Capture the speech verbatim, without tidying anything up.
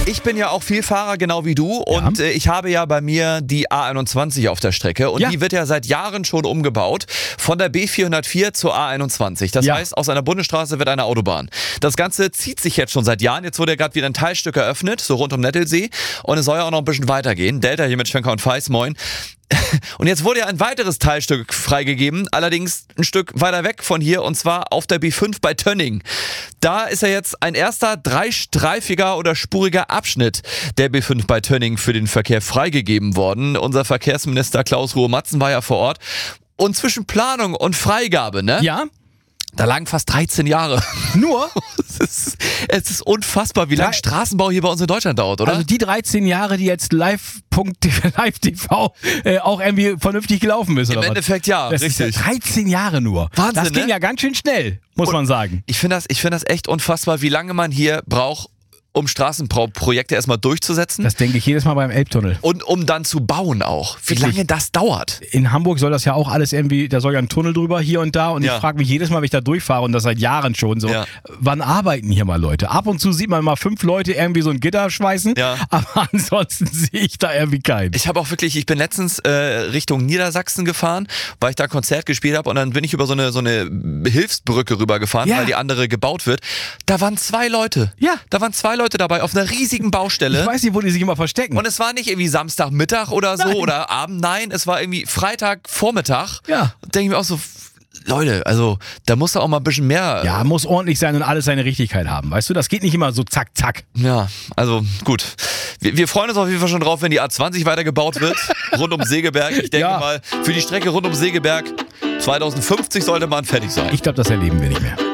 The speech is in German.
Ich bin ja auch Vielfahrer, genau wie du. Und ja. äh, ich habe ja bei mir die A einundzwanzig auf der Strecke. Und ja. die wird ja seit Jahren schon umgebaut. Von der B vierhundertvier zur A einundzwanzig. Das ja. heißt, aus einer Bundesstraße wird eine Autobahn. Das Ganze zieht sich jetzt schon seit Jahren. Jetzt wurde ja gerade wieder ein Teilstück eröffnet, so rund um Nettelsee. Und es soll ja auch noch ein bisschen weitergehen. Delta hier mit Schwenker und Feis, moin. Und jetzt wurde ja ein weiteres Teilstück freigegeben, allerdings ein Stück weiter weg von hier, und zwar auf der B fünf bei Tönning. Da ist ja jetzt ein erster dreistreifiger oder spuriger Abschnitt der B fünf bei Tönning für den Verkehr freigegeben worden. Unser Verkehrsminister Klaus Ruhe-Matzen war ja vor Ort. Und zwischen Planung und Freigabe, ne? Ja. Da lagen fast dreizehn Jahre. Nur? Es ist, es ist unfassbar, wie lange Straßenbau hier bei uns in Deutschland dauert, oder? Also die dreizehn Jahre, die jetzt live T V äh, auch irgendwie vernünftig gelaufen ist, oder Im was? Endeffekt ja, das richtig. Ist ja dreizehn Jahre nur. Wahnsinn, das ging ne? ja ganz schön schnell, muss Und man sagen. Ich finde das, ich finde das echt unfassbar, wie lange man hier braucht, um Straßenprojekte erstmal durchzusetzen. Das denke ich jedes Mal beim Elbtunnel. Und um dann zu bauen auch. Wie Wirklich? lange das dauert. In Hamburg soll das ja auch alles irgendwie, da soll ja ein Tunnel drüber hier und da, und Ja. ich frage mich jedes Mal, wenn ich da durchfahre, und das seit Jahren schon so, Ja. wann arbeiten hier mal Leute? Ab und zu sieht man mal fünf Leute irgendwie so ein Gitter schweißen, Ja. aber ansonsten sehe ich da irgendwie keinen. Ich habe auch wirklich, ich bin letztens äh, Richtung Niedersachsen gefahren, weil ich da ein Konzert gespielt habe, und dann bin ich über so eine, so eine Hilfsbrücke rübergefahren, Ja. weil die andere gebaut wird. Da waren zwei Leute. Ja. Da waren zwei Leute dabei auf einer riesigen Baustelle. Ich weiß nicht, wo die sich immer verstecken. Und es war nicht irgendwie Samstagmittag oder so Nein. oder Abend, nein, es war irgendwie Freitagvormittag. Ja. Denke ich mir auch so, Leute, also da muss da auch mal ein bisschen mehr. Ja, muss ordentlich sein und alles seine Richtigkeit haben. Weißt du, das geht nicht immer so zack, zack. Ja, also gut. Wir, wir freuen uns auf jeden Fall schon drauf, wenn die A zwanzig weitergebaut wird, rund um Segeberg. Ich denke Ja. mal, für die Strecke rund um Segeberg zweitausendfünfzig sollte man fertig sein. Ich glaube, das erleben wir nicht mehr.